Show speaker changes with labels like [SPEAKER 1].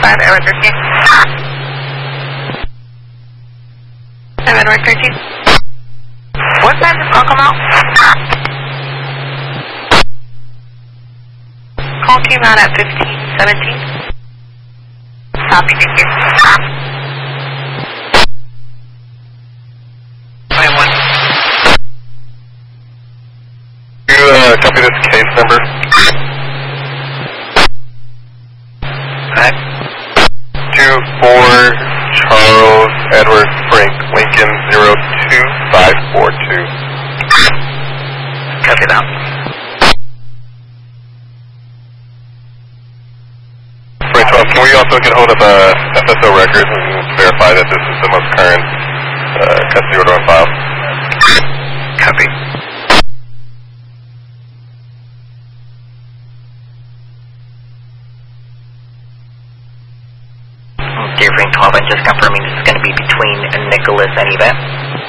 [SPEAKER 1] 5, Edward 13. I'm Edward 13. What time does call come out? Call came out at 15:17. Copy, thank you. 21.
[SPEAKER 2] You copy this case number?
[SPEAKER 1] Okay.
[SPEAKER 2] 24 Charles Edward Frank Lincoln 02542.
[SPEAKER 1] Copy that.
[SPEAKER 2] Frank 12, can we also get hold of FSO records and verify that this is the most current custody order on file?
[SPEAKER 1] Copy. Dear Frank 12, I'm just confirming this is going to be between Nicholas and Yvette.